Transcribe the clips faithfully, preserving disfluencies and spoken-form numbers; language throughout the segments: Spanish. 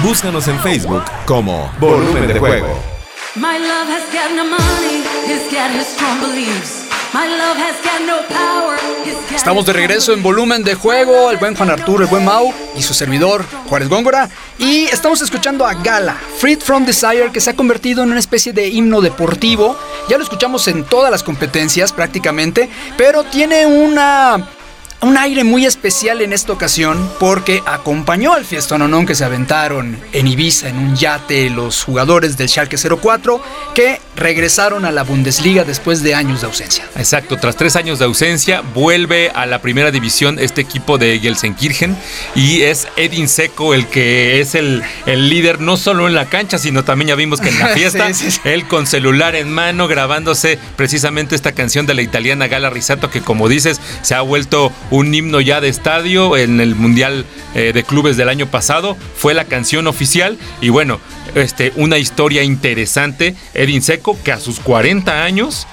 Búscanos en Facebook como Volumen de Juego. My love has got no money, he's got his strong beliefs. My love has got no power, he's got. Estamos de regreso en Volumen de Juego, el buen Juan Arturo, el buen Mau y su servidor Juárez Góngora. Y estamos escuchando a Gala, Freed from Desire, que se ha convertido en una especie de himno deportivo. Ya lo escuchamos en todas las competencias prácticamente, pero tiene una... un aire muy especial en esta ocasión porque acompañó al fiestononón que se aventaron en Ibiza en un yate los jugadores del Schalke cero cuatro que regresaron a la Bundesliga después de años de ausencia. Exacto, tras tres años de ausencia vuelve a la primera división este equipo de Gelsenkirchen y es Edin Dzeko el que es el, el líder no solo en la cancha sino también ya vimos que en la fiesta sí, sí, sí. Él con celular en mano grabándose precisamente esta canción de la italiana Gala Risato que como dices se ha vuelto un himno ya de estadio en el Mundial eh, de Clubes del año pasado, fue la canción oficial y bueno, este, una historia interesante, Edin Dzeko que a sus cuarenta años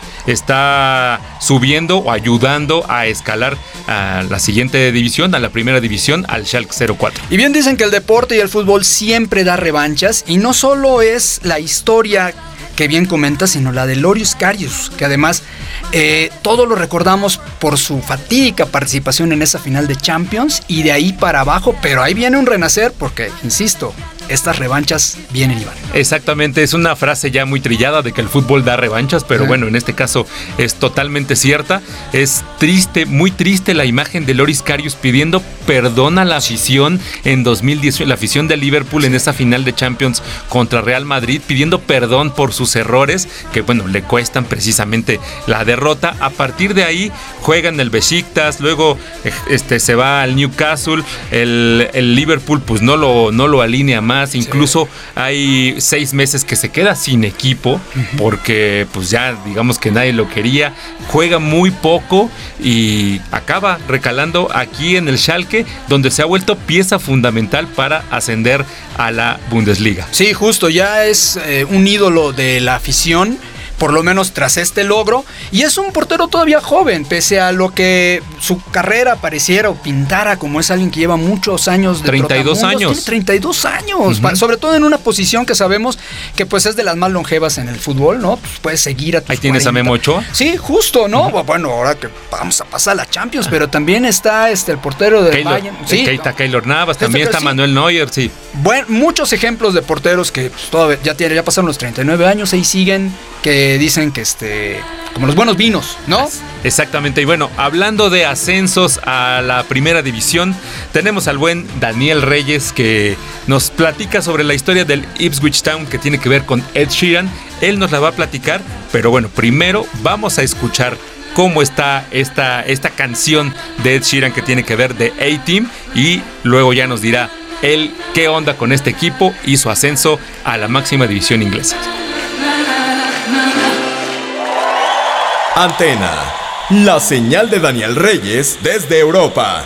está subiendo o ayudando a escalar a la siguiente división, a la primera división, al Schalke cero cuatro. Y bien dicen que el deporte y el fútbol siempre da revanchas y no solo es la historia que bien comenta, sino la de Loris Karius, que además eh, todos lo recordamos por su fatídica participación en esa final de Champions y de ahí para abajo, pero ahí viene un renacer porque, insisto, estas revanchas vienen y van. Exactamente, es una frase ya muy trillada de que el fútbol da revanchas, pero sí. Bueno, en este caso es totalmente cierta. Es triste, muy triste la imagen de Loris Karius pidiendo perdón a la afición en dos mil diez, la afición de Liverpool en esa final de Champions contra Real Madrid, pidiendo perdón por sus errores, que bueno, le cuestan precisamente la derrota. A partir de ahí juegan el Besiktas, luego este, se va al Newcastle, el, el Liverpool pues no lo, no lo alinea más. Incluso sí. Hay seis meses que se queda sin equipo uh-huh. porque pues ya digamos que nadie lo quería, juega muy poco y acaba recalando aquí en el Schalke, donde se ha vuelto pieza fundamental para ascender a la Bundesliga. Sí, justo, ya es eh, un ídolo de la afición, por lo menos tras este logro, y es un portero todavía joven, pese a lo que su carrera pareciera o pintara como es alguien que lleva muchos años de treinta y dos años. Tiene treinta y dos años, uh-huh. sobre todo en una posición que sabemos que pues es de las más longevas en el fútbol, ¿no? Pues puedes seguir a tus Ahí tienes cuarenta. A Memo Ochoa. Sí, justo, ¿no? Uh-huh. Bueno, ahora que vamos a pasar a la Champions, pero también está este el portero de Bayern. Sí, Keita, Keylor Navas, también está sí. Manuel Neuer, sí. Bueno, muchos ejemplos de porteros que pues, todavía ya, tiene, ya pasaron los treinta y nueve años, ahí siguen, que dicen que este como los buenos vinos, ¿no? Exactamente, y bueno, hablando de ascensos a la primera división, tenemos al buen Daniel Reyes que nos platica sobre la historia del Ipswich Town que tiene que ver con Ed Sheeran. Él nos la va a platicar, pero bueno, primero vamos a escuchar cómo está esta, esta canción de Ed Sheeran que tiene que ver de A-Team y luego ya nos dirá él qué onda con este equipo y su ascenso a la máxima división inglesa. Antena, la señal de Daniel Reyes desde Europa.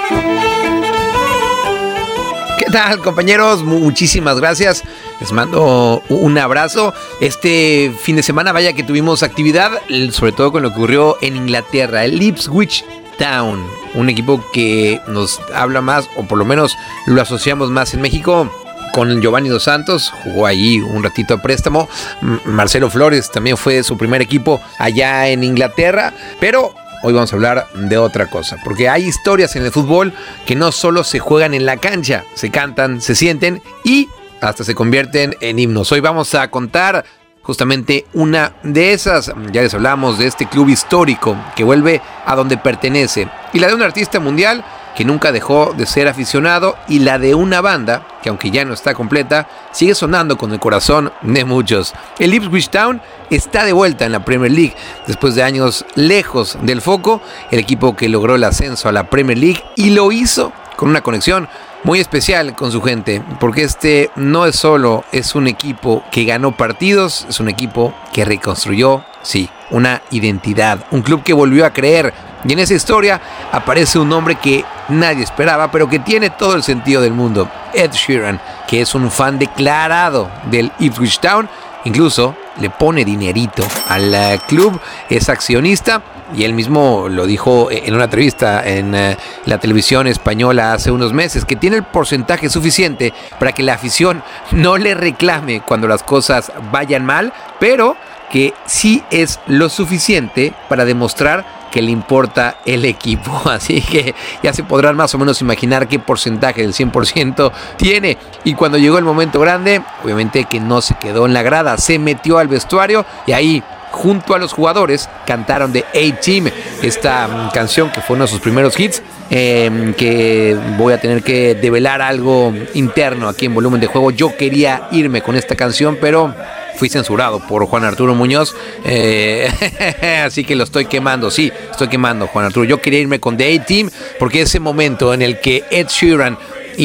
¿Qué tal, compañeros? Muchísimas gracias. Les mando un abrazo. Este fin de semana, vaya que tuvimos actividad, sobre todo con lo que ocurrió en Inglaterra. El Ipswich Town, un equipo que nos habla más, o por lo menos lo asociamos más en México, con Giovanni Dos Santos, jugó ahí un ratito a préstamo. Marcelo Flores también fue su primer equipo allá en Inglaterra, pero hoy vamos a hablar de otra cosa, porque hay historias en el fútbol que no solo se juegan en la cancha, se cantan, se sienten y hasta se convierten en himnos. Hoy vamos a contar justamente una de esas. Ya les hablamos de este club histórico que vuelve a donde pertenece, y la de un artista mundial que nunca dejó de ser aficionado, y la de una banda que, aunque ya no está completa, sigue sonando con el corazón de muchos. El Ipswich Town está de vuelta en la Premier League después de años lejos del foco. El equipo que logró el ascenso a la Premier League y lo hizo con una conexión muy especial con su gente, porque este no es solo es un equipo que ganó partidos, es un equipo que reconstruyó, sí, una identidad, un club que volvió a creer. Y en esa historia aparece un hombre que nadie esperaba, pero que tiene todo el sentido del mundo. Ed Sheeran, que es un fan declarado del Ipswich Town, incluso le pone dinerito al club, es accionista y él mismo lo dijo en una entrevista en uh, la televisión española hace unos meses, que tiene el porcentaje suficiente para que la afición no le reclame cuando las cosas vayan mal, pero que sí es lo suficiente para demostrar que le importa el equipo. Así que ya se podrán más o menos imaginar qué porcentaje del cien por ciento tiene. Y cuando llegó el momento grande, obviamente que no se quedó en la grada, se metió al vestuario y ahí, junto a los jugadores, cantaron The A-Team, esta um, canción que fue uno de sus primeros hits, eh, que voy a tener que develar algo interno aquí en Volumen de Juego. Yo quería irme con esta canción, pero fui censurado por Juan Arturo Muñoz, eh, así que lo estoy quemando, sí, estoy quemando, Juan Arturo. Yo quería irme con The A-Team, porque ese momento en el que Ed Sheeran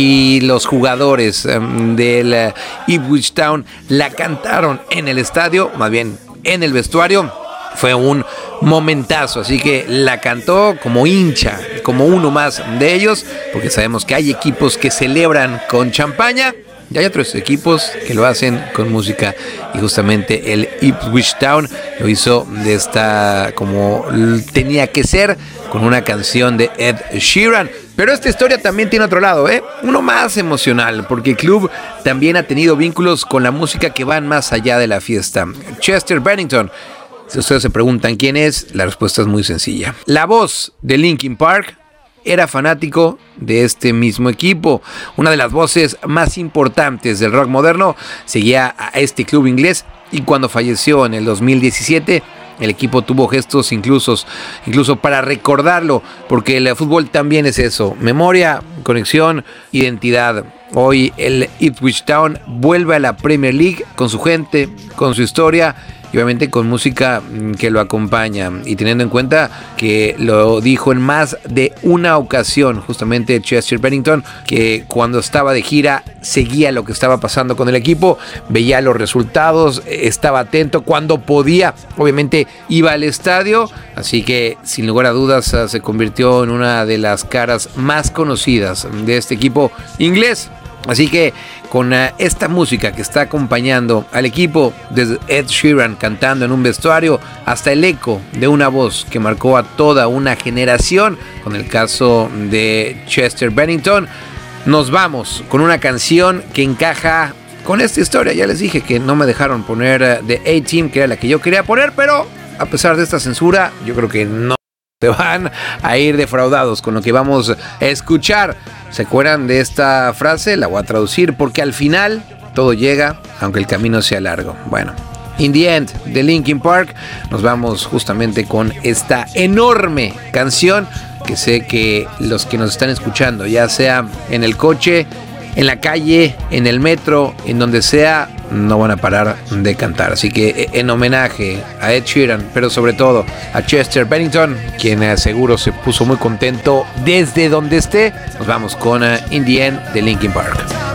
y los jugadores um, del uh, Ipswich Town la cantaron en el estadio, más bien en el vestuario, fue un momentazo. Así que la cantó como hincha, como uno más de ellos, porque sabemos que hay equipos que celebran con champaña y hay otros equipos que lo hacen con música, y justamente el Ipswich Town lo hizo de esta, como tenía que ser, con una canción de Ed Sheeran. Pero esta historia también tiene otro lado, ¿eh? Uno más emocional, porque el club también ha tenido vínculos con la música que van más allá de la fiesta. Chester Bennington, si ustedes se preguntan quién es, la respuesta es muy sencilla. La voz de Linkin Park era fanático de este mismo equipo. Una de las voces más importantes del rock moderno seguía a este club inglés, y cuando falleció en el dos mil diecisiete, el equipo tuvo gestos incluso, incluso para recordarlo, porque el fútbol también es eso: memoria, conexión, identidad. Hoy el Ipswich Town vuelve a la Premier League con su gente, con su historia, y obviamente con música que lo acompaña, y teniendo en cuenta que lo dijo en más de una ocasión justamente Chester Bennington, que cuando estaba de gira seguía lo que estaba pasando con el equipo, veía los resultados, estaba atento cuando podía, obviamente iba al estadio, así que sin lugar a dudas se convirtió en una de las caras más conocidas de este equipo inglés. Así que con uh, esta música que está acompañando al equipo, desde Ed Sheeran cantando en un vestuario hasta el eco de una voz que marcó a toda una generación, con el caso de Chester Bennington, nos vamos con una canción que encaja con esta historia. Ya les dije que no me dejaron poner uh, The A-Team, que era la que yo quería poner, pero a pesar de esta censura, yo creo que no se van a ir defraudados con lo que vamos a escuchar. ¿Se acuerdan de esta frase? La voy a traducir: porque al final todo llega, aunque el camino sea largo. Bueno, In the End de Linkin Park. Nos vamos justamente con esta enorme canción que sé que los que nos están escuchando, ya sea en el coche, en la calle, en el metro, en donde sea, no van a parar de cantar. Así que en homenaje a Ed Sheeran, pero sobre todo a Chester Bennington, quien seguro se puso muy contento desde donde esté, nos vamos con In the End de Linkin Park.